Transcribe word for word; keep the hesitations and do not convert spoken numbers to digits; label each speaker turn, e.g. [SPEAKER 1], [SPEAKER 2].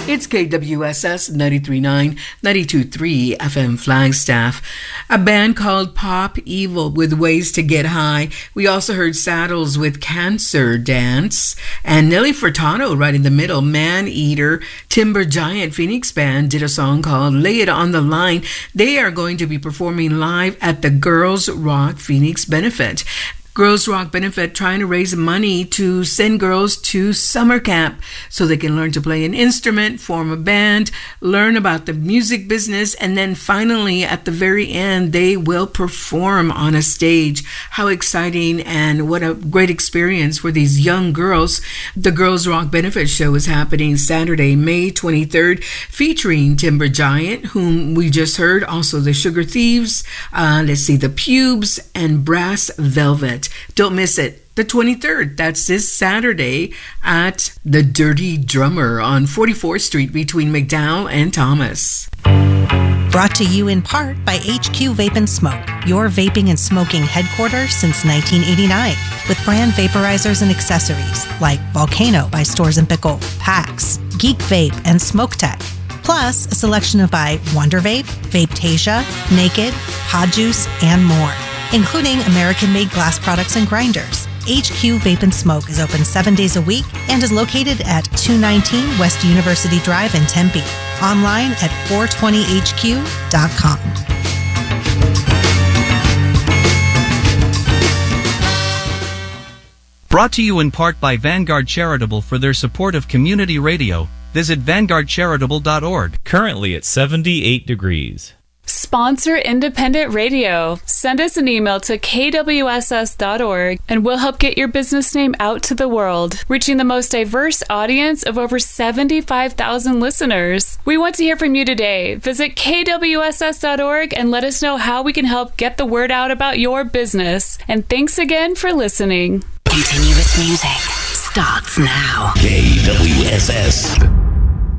[SPEAKER 1] It's K W S S ninety-three point nine, ninety-two point three F M Flagstaff. A band called Pop Evil with Ways to Get High. We also heard Saddles with Cancer Dance. And Nelly Furtado right in the middle, Man Eater. Timber Giant Phoenix Band did a song called Lay It on the Line. They are going to be performing live at the Girls Rock Phoenix Benefit. Girls Rock Benefit trying to raise money to send girls to summer camp so they can learn to play an instrument, form a band, learn about the music business, and then finally at the very end they will perform on a stage. How exciting and what a great experience for these young girls. The Girls Rock Benefit show is happening Saturday, May twenty-third, featuring Timber Giant, whom we just heard, also the Sugar Thieves, uh, let's see, the Pubes, and Brass Velvet. Don't miss it. The twenty-third, that's this Saturday at the Dirty Drummer on forty-fourth Street between McDowell and Thomas.
[SPEAKER 2] Brought to you in part by H Q Vape and Smoke, your vaping and smoking headquarters since nineteen eighty-nine, with brand vaporizers and accessories like Volcano by Stores and Pickle, Pax, Geek Vape, and Smoke Tech. Plus, a selection of by Wonder Vape, Vapetasia, Naked, Pod Juice, and more, including American-made glass products and grinders. H Q Vape and Smoke is open seven days a week and is located at two nineteen West University Drive in Tempe. Online at four twenty H Q dot com.
[SPEAKER 3] Brought to you in part by Vanguard Charitable for their support of community radio. Visit vanguard charitable dot org.
[SPEAKER 4] Currently at seventy-eight degrees.
[SPEAKER 5] Sponsor independent radio. Send us an email to k w s s dot org and we'll help get your business name out to the world, reaching the most diverse audience of over seventy-five thousand listeners. We want to hear from you today. Visit k w s s dot org and let us know how we can help get the word out about your business. And thanks again for listening.
[SPEAKER 6] Continuous music starts now.
[SPEAKER 7] K W S S.